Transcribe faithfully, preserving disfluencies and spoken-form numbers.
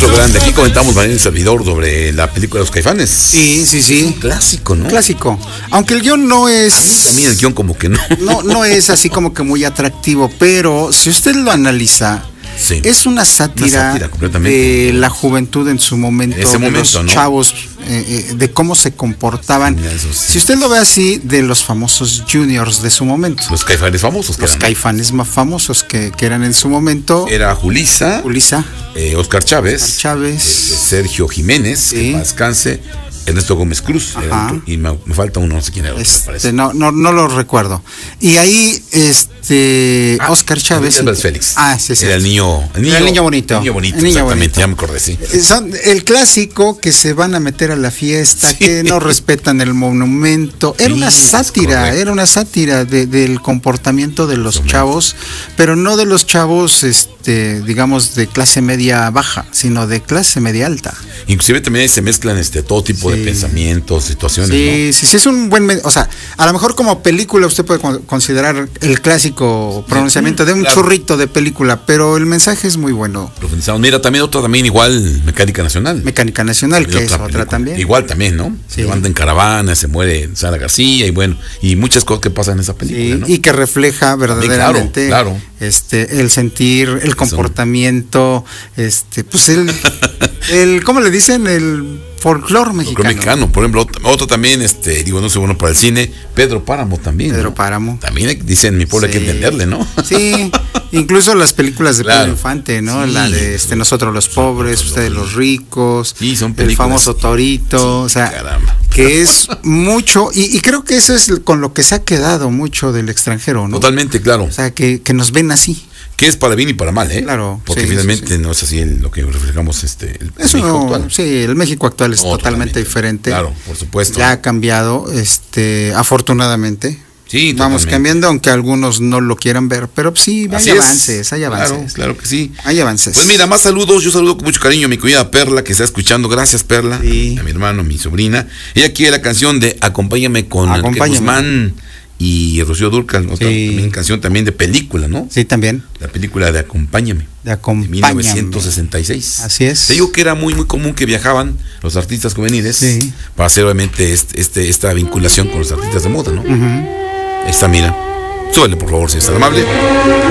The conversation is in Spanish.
otro grande. Aquí comentamos Manuel Servidor sobre la película de los Caifanes. Sí, sí, sí. Un clásico, ¿no? Clásico. Aunque el guión no es... A mí el guión como que no. No, no es así como que muy atractivo, pero si usted lo analiza... Sí. Es una sátira, una sátira de la juventud en su momento, Ese de momento, los ¿no? chavos, eh, eh, de cómo se comportaban. Eso sí. Si usted lo ve así, de los famosos juniors de su momento. Los Caifanes famosos. Los Caifanes más famosos que, que eran en su momento. Era Julissa, Julissa eh, Oscar Chávez, Oscar Chávez eh, Sergio Jiménez, sí. Que descanse, Ernesto Gómez Cruz, otro, y me, me falta uno, no sé quién era. Este, no, no, no lo recuerdo. Y ahí, este, ah, Oscar Chávez. Y, Félix. Ah, sí, sí. Era el niño, el niño, el niño bonito. El niño bonito, el niño exactamente, bonito. Ya me acordé, sí. Son el clásico que se van a meter a la fiesta, sí. Que no respetan el monumento. Era sí, una sátira, era una sátira de, del comportamiento de los Somos. chavos, pero no de los chavos, este, digamos, de clase media baja, sino de clase media alta. Inclusive también se mezclan este todo tipo sí. de pensamientos, situaciones. Sí, ¿no? sí, sí, es un buen, o sea, a lo mejor como película usted puede considerar el clásico pronunciamiento de un claro. churrito de película, pero el mensaje es muy bueno. Mira, también otra también igual, Mecánica Nacional. Mecánica Nacional, que es otra película. También. Igual también, ¿no? Sí. Se van en caravana, se muere Sara García y bueno, y muchas cosas que pasan en esa película, sí, ¿no? Y que refleja verdaderamente claro, claro. este el sentir, el comportamiento, este, pues el, el ¿cómo le dicen? El folclor mexicano. mexicano. Por ejemplo, otro, otro también, este, digo, no sé, bueno para el cine, Pedro Páramo también. Pedro ¿no? Páramo. También dicen, mi pueblo sí. hay que entenderle, ¿no? Sí, incluso las películas de claro. Pedro Infante, ¿no? Sí. La de este Nosotros los pobres, Nosotros ustedes los ricos, sí, son el famoso Torito, sí, o sea, caramba. Que es mucho, y, y creo que eso es con lo que se ha quedado mucho del extranjero, ¿no? Totalmente, claro. O sea, que, que nos ven así. Que es para bien y para mal, ¿eh? Claro. Porque sí, finalmente sí, sí. no es así el, lo que reflejamos este el, Eso el México no, actual. Sí, el México actual es no, totalmente diferente. Claro, por supuesto. Ya ha cambiado, este, afortunadamente. Sí, vamos totalmente. Cambiando, aunque algunos no lo quieran ver, pero sí, hay así avances, es. hay avances. Claro, claro que sí. Hay avances. Pues mira, más saludos, yo saludo con mucho cariño a mi querida Perla que está escuchando, gracias Perla, sí. A mi hermano, a mi sobrina. Ella quiere la canción de Acompáñame con Enrique Guzmán y Rocío Dúrcal, ¿no? Sí. También canción también de película, ¿no? Sí, también. La película de Acompáñame. De Acompáñame. De mil novecientos sesenta y seis. Así es. Te digo que era muy muy común que viajaban los artistas juveniles sí. Para hacer obviamente este, este, esta vinculación con los artistas de moda, ¿no? Uh-huh. Esta, mira. Súbele, por favor, si es tan amable.